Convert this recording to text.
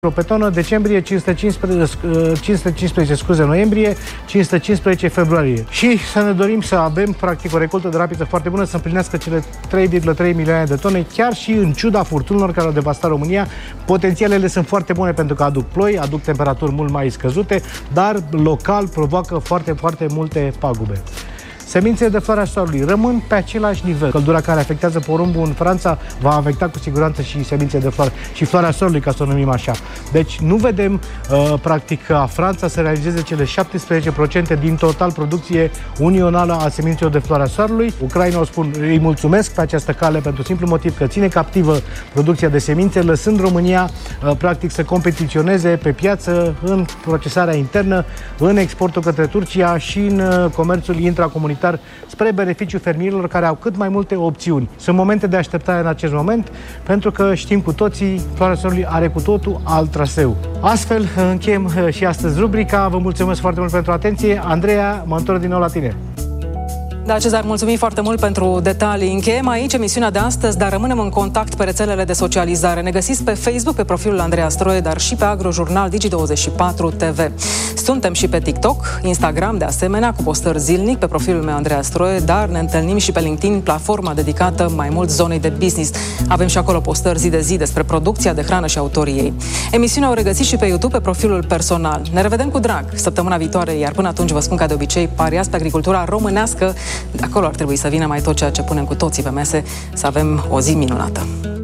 pe tonă, decembrie 515 noiembrie, 515 februarie. Și să ne dorim să avem practic o recoltă de rapiță foarte bună, să împlinească cele 3,3 milioane de tone, chiar și în ciuda furtunilor care au devastat România. Potențialele sunt foarte bune pentru că aduc ploi, aduc temperaturi mult mai scăzute, dar local provoacă foarte multe pagube. Semințele de floarea soarelui rămân pe același nivel. Căldura care afectează porumbul în Franța va afecta cu siguranță și semințele de floare și floarea soarelui, ca să o numim așa. Deci nu vedem practic ca Franța să realizeze cele 17% din total producție unională a semințelor de floarea soarelui. Ucraina, o spun, îi mulțumesc pe această cale pentru simplu motiv că ține captivă producția de semințe, lăsând România practic să competiționeze pe piață în procesarea internă, în exportul către Turcia și în comerțul intracomunitar spre beneficiul fermierilor care au cât mai multe opțiuni. Sunt momente de așteptare în acest moment, pentru că știm cu toții, floarea soarelui are cu totul alt traseu. Astfel, încheiem și astăzi rubrica. Vă mulțumesc foarte mult pentru atenție. Andreea, mă întorc din nou la tine. Da, Cezar, mulțumim foarte mult pentru detalii. Încheiem aici emisiunea de astăzi, dar rămânem în contact pe rețelele de socializare. Ne găsiți pe Facebook, pe profilul Andreea Stroie, dar și pe Agrojurnal Digi24 TV. Suntem și pe TikTok, Instagram, de asemenea, cu postări zilnic pe profilul meu Andreea Stroie, dar ne întâlnim și pe LinkedIn, platforma dedicată mai mult zonei de business. Avem și acolo postări zi de zi despre producția de hrană și autorii ei. Emisiunea o regăsiți și pe YouTube, pe profilul personal. Ne revedem cu drag săptămâna viitoare, iar până atunci vă spun ca de obicei, pariați pe agricultura românească. De acolo ar trebui să vină mai tot ceea ce punem cu toții pe mese, să avem o zi minunată.